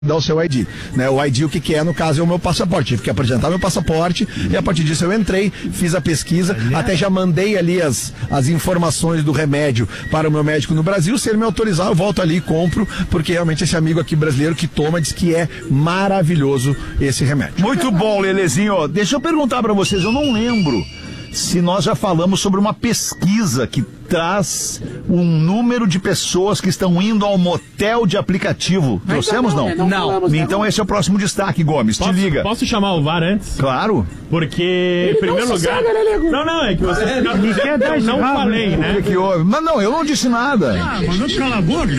dar o seu ID, né? O ID, o que é, no caso, é o meu passaporte. Tive que apresentar meu passaporte e a partir disso eu entrei, fiz a pesquisa, até já mandei ali as informações do remédio para o meu médico no Brasil. Se ele me autorizar, eu volto ali e compro, porque realmente esse amigo aqui brasileiro que toma diz que é maravilhoso esse remédio. Muito bom, Lelezinho. Deixa eu perguntar pra vocês, eu não lembro se nós já falamos sobre uma pesquisa que traz um número de pessoas que estão indo ao motel de aplicativo. Trouxemos, não? Não. Então esse é o próximo destaque, Gomes. Te liga. Posso chamar o VAR antes? Claro. Porque, em primeiro lugar... Não, é que você... Eu não falei, né? O que houve? Mas não, eu não disse nada. Mandou calar a boca.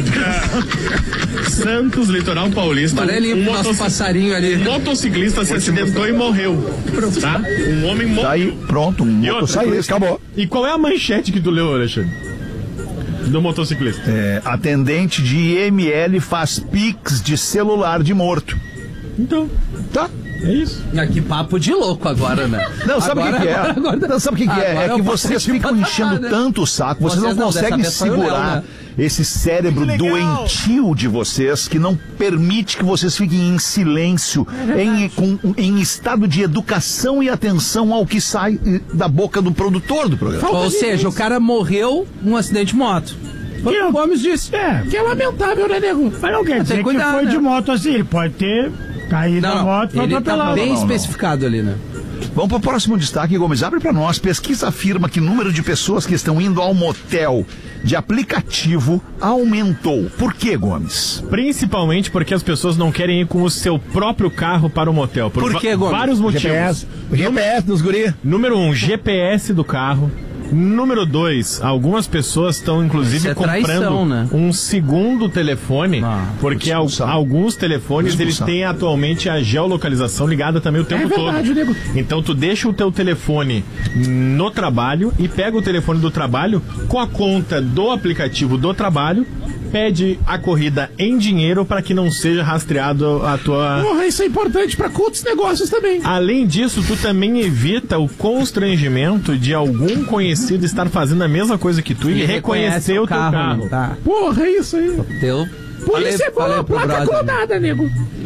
Santos, Litoral Paulista. Olha ali o nosso passarinho ali. Um motociclista se acidentou e morreu. Tá? Um homem morreu. Tá aí, pronto. Motociclista, acabou. E qual é a manchete que tu leu, Alexandre? Do motociclista. Atendente de IML faz pix de celular de morto. Então, tá. É isso. Que papo de louco agora, né? Não, sabe o que é? Não, sabe o que é? É que vocês ficam enchendo tanto o saco, vocês não conseguem segurar esse cérebro doentio de vocês que não permite que vocês fiquem em silêncio, em estado de educação e atenção ao que sai da boca do produtor do programa. Ou seja, o cara morreu num acidente de moto. Que o Gomes disse. Que é lamentável, né, nego? Mas não quer dizer que foi de moto assim, ele pode ter caído na moto e foi atropelado. Tá bem especificado ali, né? Vamos para o próximo destaque, Gomes. Abre para nós. Pesquisa afirma que o número de pessoas que estão indo ao motel de aplicativo aumentou. Por quê, Gomes? Principalmente porque as pessoas não querem ir com o seu próprio carro para o motel. Por quê, Gomes? Vários motivos. GPS dos guri. Número 1, GPS do carro. Número 2, algumas pessoas estão inclusive comprando, né? Um segundo telefone, porque alguns telefones eles têm atualmente a geolocalização ligada também o tempo todo. Nego. Então tu deixa o teu telefone no trabalho e pega o telefone do trabalho com a conta do aplicativo do trabalho, pede a corrida em dinheiro para que não seja rastreado a tua... Porra, isso é importante para outros negócios também. Além disso, tu também evita o constrangimento de algum conhecido estar fazendo a mesma coisa que tu e reconhecer o teu carro. Tá. Porra, é isso aí. Polícia é boa, placa clonada, nego.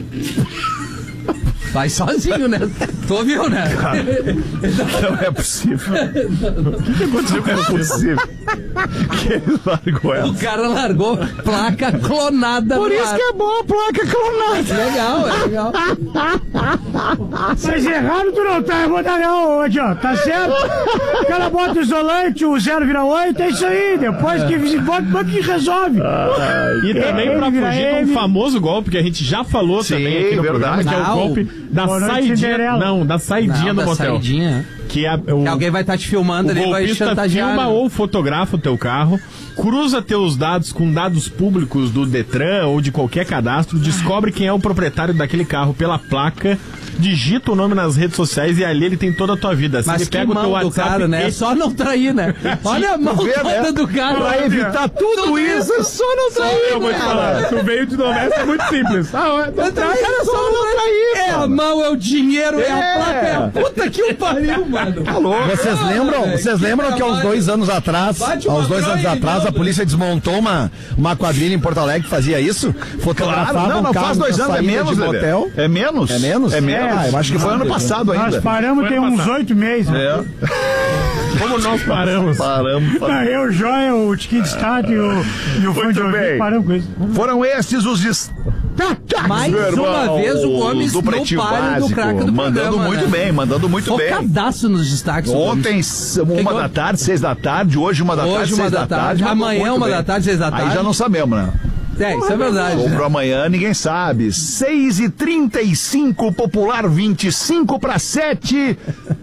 Vai sozinho, né? Tu ouviu, né? Cara, não é possível. O que aconteceu com o possível? Que ele largou ela. O cara largou placa clonada. Por isso que é bom a placa clonada. Legal. Mas errado tu não tá, eu vou dar hoje, ó. Tá certo? O cara bota o isolante, o 0 vira 8, é isso aí. Depois que bota que resolve. E também pra fugir de um famoso golpe que a gente já falou também aqui no programa, que é o golpe da saidinha. Não, da saidinha no motel. Saidinha. Que alguém vai estar te filmando, ele vai chantagear. Filma ou fotografa o teu carro, cruza teus dados com dados públicos do Detran ou de qualquer cadastro, descobre quem é o proprietário daquele carro pela placa, digita o nome nas redes sociais e ali ele tem toda a tua vida. Mas ele pega o teu WhatsApp, cara, né? É só não trair, né? Olha a mão toda do cara. Pra evitar tudo isso, é só não trair. Eu vou te falar, tu veio de doméstica, é muito simples. Cara, só não trair. É a mão, é o dinheiro, é a placa, é a puta que o pariu, mano. Vocês lembram que há uns 2 anos atrás, a polícia desmontou uma quadrilha em Porto Alegre que fazia isso? Fotografava não faz 2 anos, é menos, motel. É menos? É menos? Eu acho que foi ano passado ainda. Nós paramos tem uns 8 meses. Como nós paramos? Eu, o Joia, o Tiquinho de Estado e o Fã de Ouvido paramos com isso. Foram estes os destaques. Mais uma vez o Gomes do Pretinho Básico, do craque do mandando muito bem. Focadaço nos destaques. Ontem, 1 da tarde, 6 da tarde. Hoje, 1 da tarde, 6 da tarde. Amanhã, 1 da tarde, 6 da tarde. Aí já não sabemos, né? Isso é verdade. Ou pro amanhã, ninguém sabe. 6h35, Popular 25 para 7.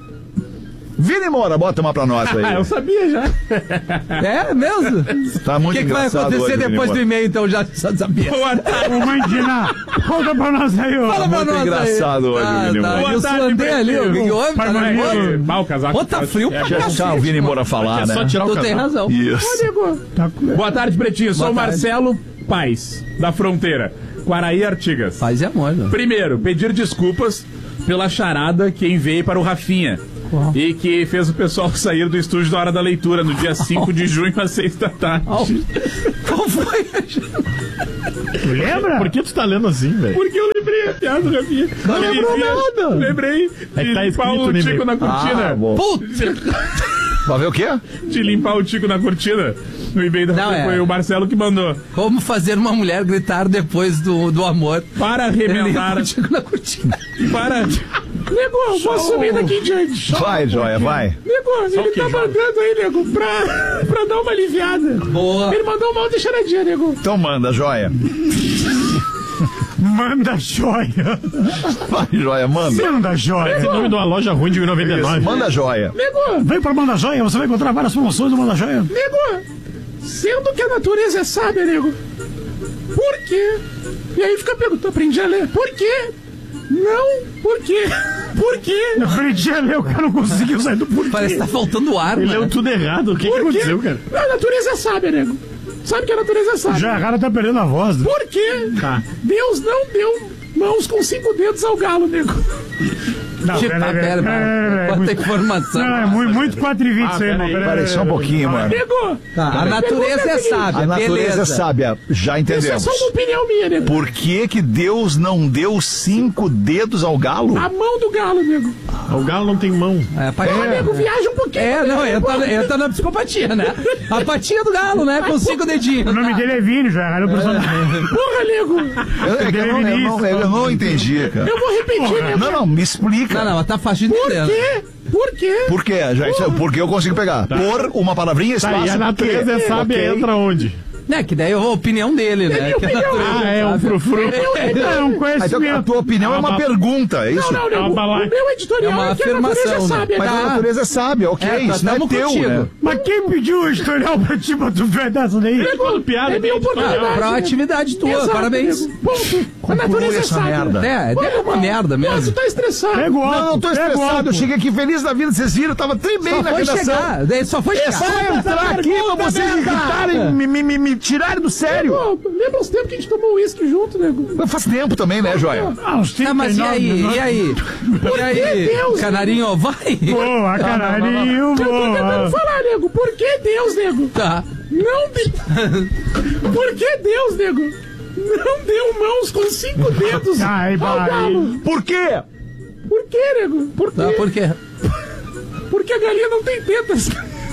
Vini Moura, bota uma pra nós aí. Eu sabia já. É mesmo? Tá muito engraçado. O que vai acontecer hoje, depois do e-mail, então, já sabia? Ô, Mandina, conta pra nós aí, ó. Fala pra nós aí. Muito engraçado hoje, Vini Moura. E o Sulandê ali, o que houve? Tá nervoso? O casaco. Pô, tá frio pra cacete. Deixa o Vini Moura falar, né? Só tirar o casaco. Tu tem razão. Isso. Boa tarde, Pretinho. Sou o Marcelo Paes, da Fronteira. Quaraí, Artigas. Paz e amor, né? Primeiro, pedir desculpas pela charada que enviei para o Rafinha. E que fez o pessoal sair do estúdio na hora da leitura, no dia 5 de junho às 6 da tarde. Qual Qual foi? Tu lembra? Por que tu tá lendo assim, velho? Porque eu lembrei a piada, Rafinha. Não lembrou nada. Lembrei É que tá de limpar escrito o no tico e-mail. na cortina. Puta! Vai ver o quê? De limpar o tico na cortina. No e-mail da Não, Rafinha, é. foi o Marcelo que mandou. Como fazer uma mulher gritar depois do amor? Para Ele remendar. contigo na cortina. Para. Nego, vou subir daqui em diante. Vai, Joia, vai. Nego, ele tá mandando aí, nego, pra dar uma aliviada. Boa. Ele mandou uma outra charadinha, nego. Então manda, Joia. Manda joia. Vai, Joia, manda. Manda joia. Esse é o nome de uma loja ruim de 1,99. Manda, Joia. Nego, Vem pra Manda Joia, você vai encontrar várias promoções do Manda Joia. nego, sendo que a natureza é sábia, nego, por quê? E aí fica perguntando, aprendi a ler, por quê? Não, por quê? Por quê? Eu aprendi a ler, o cara não conseguiu sair do porquê. Parece que tá faltando ar, Ele né? leu tudo errado. O que Por quê? aconteceu, cara? A natureza é sábia, nego. Sabe que a natureza é sábia. Já a cara tá perdendo a voz. Né? Por quê? Tá. Deus não deu mãos com 5 dedos ao galo, nego. Não, Tipo, pera. Quanta informação. Não, é muito 4h20 isso aí, irmão. Peraí, só um pouquinho, mano. Nego, Tá, a natureza é sábia, A natureza é beleza. sábia, já isso é entendemos. só uma opinião minha, nego. Por que que Deus não deu 5 dedos ao galo? A mão do galo, nego. O galo não tem mão. É, a patinha. Nego, viaja um pouquinho. Não, entra na psicopatia, né? A patinha do galo, né? Com 5 dedinhos. O nome dele é Vini, já. Era o personagem. Porra, nego. Eu não entendi, cara. Eu vou repetir, nego. Não, me explica. Não, mas tá fácil de Por entender. quê? Por quê? Por quê? Porque eu consigo pegar. Por uma palavrinha, Tá, espaço. e a natureza é sábia, Ok. entra onde? Né, que daí é a opinião dele, né? minha Que a opinião. natureza É um sabe. frufru. É um Ah, então a conhecimento. tua opinião é uma pergunta, é isso? Não, É uma nego. balaca. O meu editorial É uma é que a natureza afirmação, é sábia. Mas né? a natureza é sábia, ok? Isso não é tamo teu, contigo. né? Mas quem pediu o editorial pra ti, pra tu ver dessa daí? Tudo piada É minha tem oportunidade. Pra atividade tua, Exato, parabéns. nego. Ponto. A Conclui natureza é essa sábia. merda. É uma merda Pô, tu mesmo. tá estressado. Pega o Não, álcool, tô pega o estressado. Eu álcool. cheguei aqui feliz da vida, vocês viram, eu tava bem Só na foi redação. chegar. Daí só foi É chegar. só entrar aqui pra vocês irritarem, me tirarem do sério. Pô, lembra os tempos que a gente tomou uísque junto, nego? Faz tempo também, né, Joia? Ah, uns 39 Mas e aí? minutos. E aí? E aí? Deus? Canarinho, vai. Boa, canarinho, Eu tô tentando boa. falar, nego. Por que Deus, nego? Tá. Não deu. Por que Deus, nego? Não deu mãos com 5 dedos Ai, ao vai. galo. Por quê? Por que, nego? Por quê? Tá, por quê? Porque a galinha não tem tetas.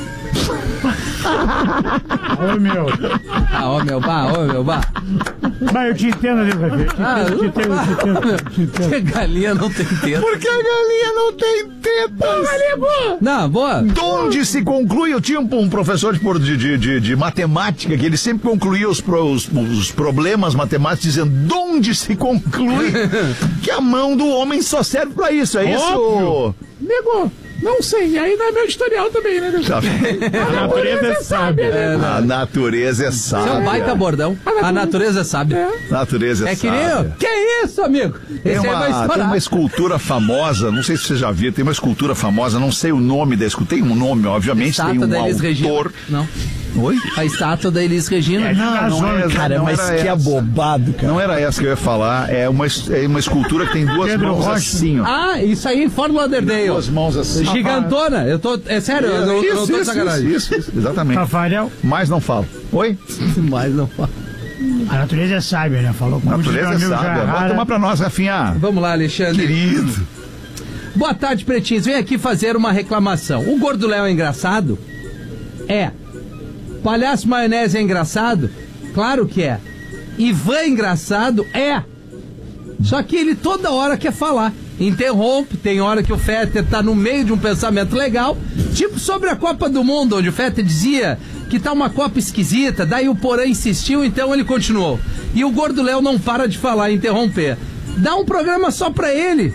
Ô, meu. Ô meu bar. Vai, eu te entendo, Rafinha. Eu te entendo. Que galinha não tem dedo. Porque a galinha não tem tetas. Não, boa. Donde se conclui? Eu tinha um professor de matemática que ele sempre concluía os problemas matemáticos dizendo donde se conclui que a mão do homem só serve pra isso, é isso? Nego, não sei. Aí não é meu editorial também, né, nego? Tá. A natureza é sábia. né? A natureza é Isso é um sábia. baita bordão. A natureza sabe. A natureza é É que nem sábia. eu. Que isso, amigo? Tem Esse aí vai uma estourar. escultura famosa, não sei se você já viu, tem uma escultura famosa, não sei o nome da escultura, tem um nome, obviamente, tem Estátua um da Elis Regina. autor. Não. Oi? A estátua da Elis Regina. Cara, não mas era que essa. abobado, cara. Não era essa que eu ia falar, é uma escultura que tem duas Pedro mãos Rocha. assim, ó. Ah, isso aí em Fort Lauderdale. Duas mãos assim. Gigantona. Eu tô. É sério, eu não tô de sacanagem. Isso, exatamente. Rafael, Mas não falo. Oi? Mas não fala. a natureza é sábia, né? Falou com A natureza é sábia. Bota uma pra nós, Rafinha. Vamos lá, Alexandre. Querido. Boa tarde, pretinhos. Vem aqui fazer uma reclamação. O Gordo Léo é engraçado? É. Palhaço Maionese é engraçado? Claro que é. Ivan é engraçado? É. Só que ele toda hora quer falar. Interrompe, tem hora que o Fetter tá no meio de um pensamento legal, tipo sobre a Copa do Mundo, onde o Fetter dizia que tá uma Copa esquisita, daí o Porã insistiu, então ele continuou. E o Gordo Léo não para de falar e interromper. Dá um programa só pra ele.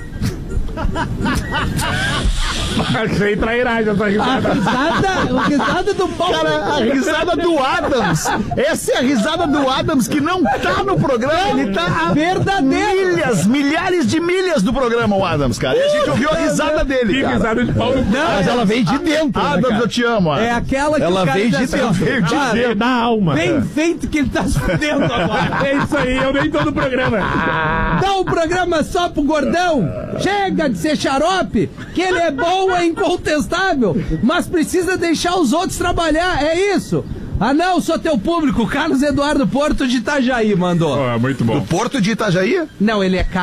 Achei trairagem essa A risada do pau. Cara, a risada do Adams. Essa é a risada do Adams que não tá no programa. Ele tá a verdadeiro. milhares de milhas do programa, o Adams, cara. E a gente ouviu a risada dele, Que cara. risada de pau no cu. Mas ela veio de dentro, né, Adams, cara? eu te amo. É aquela que Ela o cara veio diz de assim, ó, dentro. cara, É da alma. bem feito que ele tá se fudendo agora. É isso aí, eu nem tô no programa. Dá um programa só pro gordão. Chega de ser xarope, que ele é bom, é incontestável, mas precisa deixar os outros trabalhar, é isso. Ah, não, sou teu público. Carlos Eduardo Porto de Itajaí mandou. Muito bom. Do Porto de Itajaí? Não, ele é